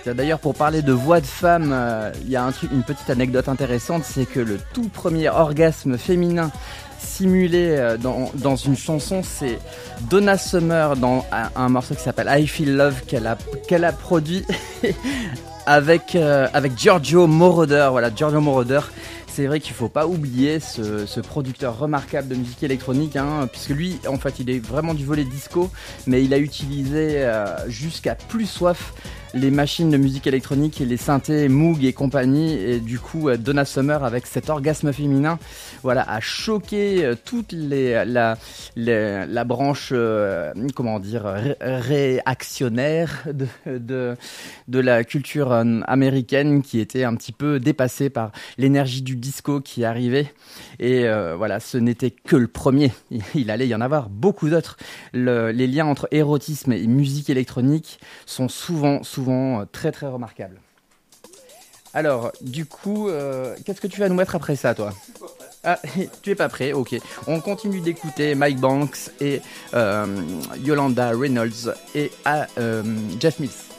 exact. D'ailleurs, pour parler de voix de femme, il y a une petite anecdote intéressante, c'est que le tout premier orgasme féminin simulé dans une chanson, c'est Donna Summer dans un morceau qui s'appelle I Feel Love qu'elle a produit avec Giorgio Moroder. Voilà, Giorgio Moroder. C'est vrai qu'il ne faut pas oublier ce producteur remarquable de musique électronique, puisque lui, en fait, il est vraiment du volet disco, mais il a utilisé jusqu'à plus soif les machines de musique électronique et les synthés Moog et compagnie, et du coup Donna Summer avec cet orgasme féminin, voilà, a choqué toute la branche réactionnaire de la culture américaine, qui était un petit peu dépassée par l'énergie du disco qui arrivait. Et voilà, ce n'était que le premier, il allait y en avoir beaucoup d'autres. Les liens entre érotisme et musique électronique sont souvent très très remarquables. Alors, du coup, qu'est-ce que tu vas nous mettre après ça, toi ? Ah, tu es pas prêt, ok. On continue d'écouter Mike Banks et Yolanda Reynolds et Jeff Mills.